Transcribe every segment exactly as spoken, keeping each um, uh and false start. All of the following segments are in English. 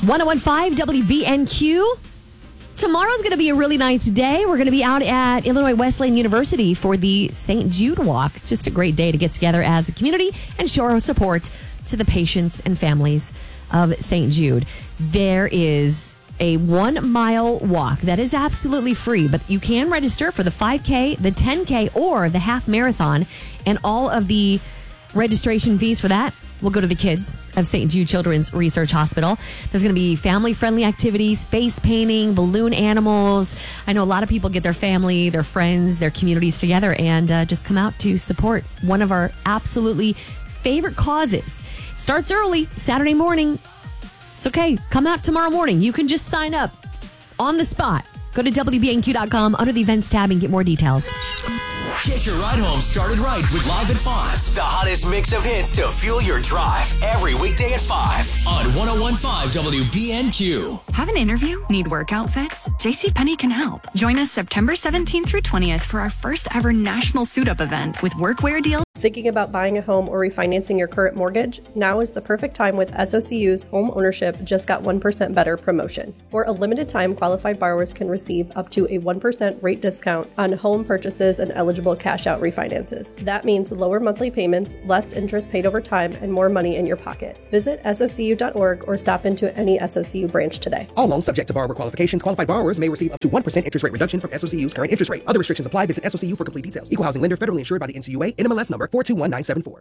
one oh one point five W B N Q. Tomorrow's going to be a really nice day. We're going to be out at Illinois Wesleyan University for the Saint Jude Walk. Just a great day to get together as a community and show our support to the patients and families of Saint Jude. There is a one-mile walk that is absolutely free, but you can register for the five K, the ten K, or the half marathon, and all of the registration fees for that will go to the kids of Saint Jude Children's Research Hospital. There's going to be family-friendly activities, face painting, balloon animals. I know a lot of people get their family, their friends, their communities together and uh, just come out to support one of our absolutely favorite causes. Starts early, Saturday morning. It's okay. Come out tomorrow morning. You can just sign up on the spot. Go to W B N Q dot com under the events tab and get more details. Get your ride home started right with Live at five. The hottest mix of hits to fuel your drive every weekday at five on one oh one point five W B N Q. Have an interview? Need work outfits? JCPenney can help. Join us September seventeenth through twentieth for our first ever national suit-up event with workwear deals. Thinking about buying a home or refinancing your current mortgage? Now is the perfect time with S O C U's Home Ownership Just Got one percent Better promotion. For a limited time, qualified borrowers can receive up to a one percent rate discount on home purchases and eligible cash-out refinances. That means lower monthly payments, less interest paid over time, and more money in your pocket. Visit S O C U dot org or stop into any S O C U branch today. All loans subject to borrower qualifications. Qualified borrowers may receive up to one percent interest rate reduction from S O C U's current interest rate. Other restrictions apply. Visit S O C U for complete details. Equal housing lender, federally insured by the N C U A. N M L S number four two one nine seven four.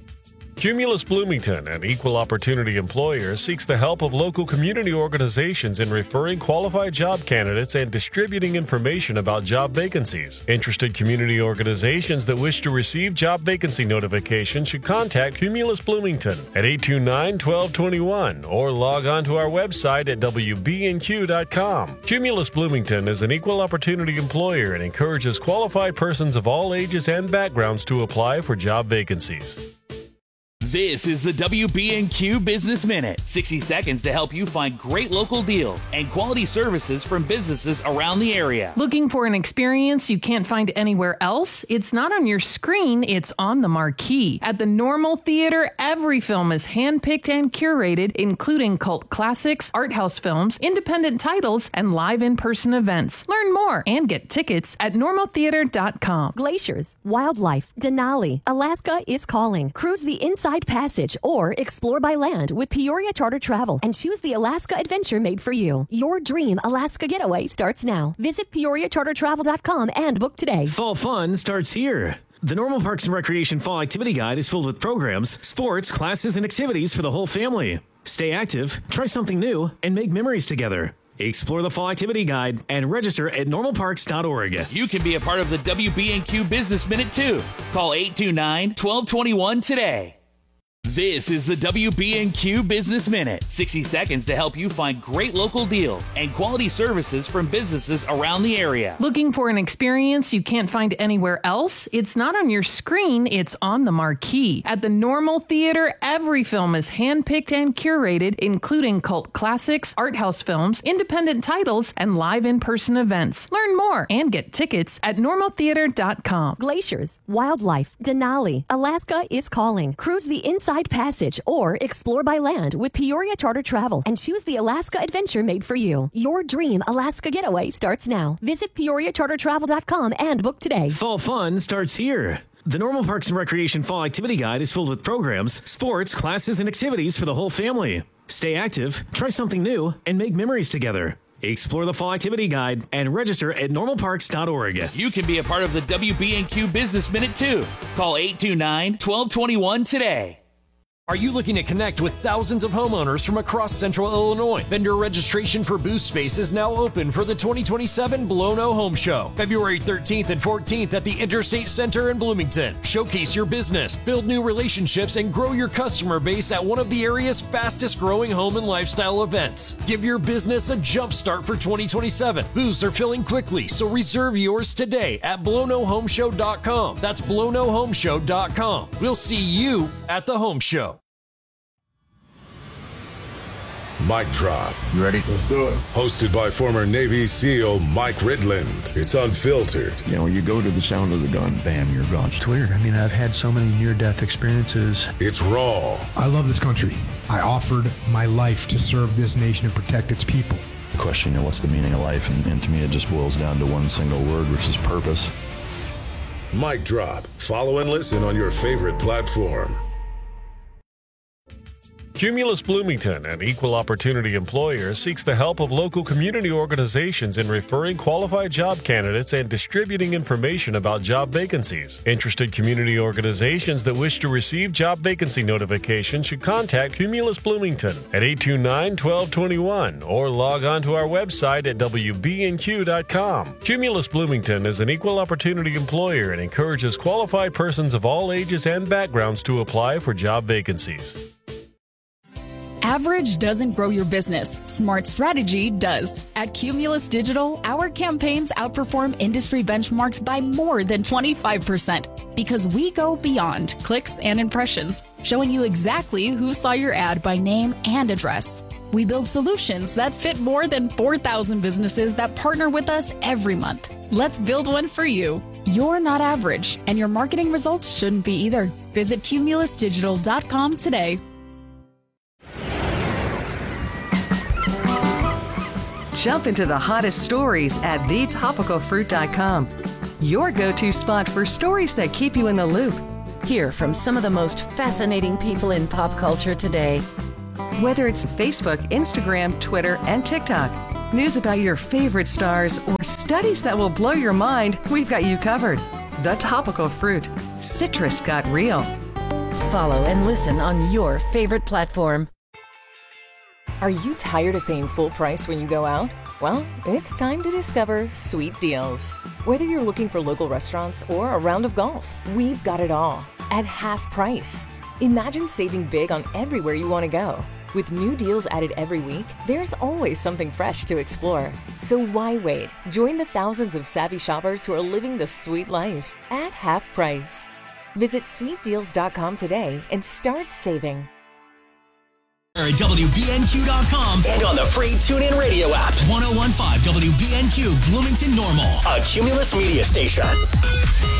Cumulus Bloomington, an equal opportunity employer, seeks the help of local community organizations in referring qualified job candidates and distributing information about job vacancies. Interested community organizations that wish to receive job vacancy notifications should contact Cumulus Bloomington at eight two nine, one two two one or log on to our website at W B N Q dot com. Cumulus Bloomington is an equal opportunity employer and encourages qualified persons of all ages and backgrounds to apply for job vacancies. This is the W B N Q Business Minute. sixty seconds to help you find great local deals and quality services from businesses around the area. Looking for an experience you can't find anywhere else? It's not on your screen, it's on the marquee. At the Normal Theater, every film is handpicked and curated, including cult classics, art house films, independent titles, and live in-person events. Learn more and get tickets at normal theater dot com. Glaciers, wildlife, Denali, Alaska is calling. Cruise the Inside Passage or explore by land with Peoria Charter Travel and choose the Alaska adventure made for you. Your dream Alaska getaway starts now. Visit Peoria Charter Travel dot com and book today. Fall fun starts here. The Normal Parks and Recreation Fall Activity Guide is filled with programs, sports, classes, and activities for the whole family. Stay active, try something new, and make memories together. Explore the Fall Activity Guide and register at normal parks dot org. You can be a part of the W B N Q Business Minute too. Call eight two nine, one two two one today. This is the W B N Q Business Minute. sixty seconds to help you find great local deals and quality services from businesses around the area. Looking for an experience you can't find anywhere else? It's not on your screen, it's on the marquee. At the Normal Theater, every film is handpicked and curated, including cult classics, art house films, independent titles, and live in-person events. Learn more and get tickets at normal theater dot com. Glaciers, wildlife, Denali, Alaska is calling. Cruise the Inside Passage or explore by land with Peoria Charter Travel and choose the Alaska adventure made for you. Your dream Alaska getaway starts now. Visit Peoria Charter Travel dot com and book today. Fall fun starts here. The Normal Parks and Recreation Fall Activity Guide is filled with programs, sports, classes, and activities for the whole family. Stay active, try something new, and make memories together. Explore the Fall Activity Guide and register at normal parks dot org. You can be a part of the W B N Q Business Minute too. Call eight two nine, one two two one today. Are you looking to connect with thousands of homeowners from across Central Illinois? Vendor registration for booth space is now open for the twenty twenty-seven Blono Home Show, February thirteenth and fourteenth at the Interstate Center in Bloomington. Showcase your business, build new relationships, and grow your customer base at one of the area's fastest growing home and lifestyle events. Give your business a jump start for twenty twenty-seven. Booths are filling quickly, so reserve yours today at blono home show dot com. That's blono home show dot com. We'll see you at the home show. Mic Drop. You ready? Let's do it. Hosted by former Navy SEAL Mike Ridland. It's unfiltered. You know, you go to the sound of the gun, bam, you're gone. It's weird. I mean, I've had so many near-death experiences. It's raw. I love this country. I offered my life to serve this nation and protect its people. The question, you know, what's the meaning of life? And, and to me, it just boils down to one single word, which is purpose. Mic Drop. Follow and listen on your favorite platform. Cumulus Bloomington, an equal opportunity employer, seeks the help of local community organizations in referring qualified job candidates and distributing information about job vacancies. Interested community organizations that wish to receive job vacancy notifications should contact Cumulus Bloomington at eight two nine, one two two one or log on to our website at w b n q dot com. Cumulus Bloomington is an equal opportunity employer and encourages qualified persons of all ages and backgrounds to apply for job vacancies. Average doesn't grow your business. Smart strategy does. At Cumulus Digital, our campaigns outperform industry benchmarks by more than twenty-five percent because we go beyond clicks and impressions, showing you exactly who saw your ad by name and address. We build solutions that fit more than four thousand businesses that partner with us every month. Let's build one for you. You're not average, and your marketing results shouldn't be either. Visit cumulus digital dot com today. Jump into the hottest stories at the topical fruit dot com. Your go-to spot for stories that keep you in the loop. Hear from some of the most fascinating people in pop culture today. Whether it's Facebook, Instagram, Twitter, and TikTok, news about your favorite stars, or studies that will blow your mind, we've got you covered. The Topical Fruit. Citrus got real. Follow and listen on your favorite platform. Are you tired of paying full price when you go out? Well, it's time to discover Sweet Deals. Whether you're looking for local restaurants or a round of golf, we've got it all at half price. Imagine saving big on everywhere you want to go. With new deals added every week, there's always something fresh to explore. So why wait? Join the thousands of savvy shoppers who are living the sweet life at half price. Visit sweet deals dot com today and start saving. At W B N Q dot com and on the free TuneIn Radio app. ten fifteen W B N Q, Bloomington Normal, a Cumulus media station.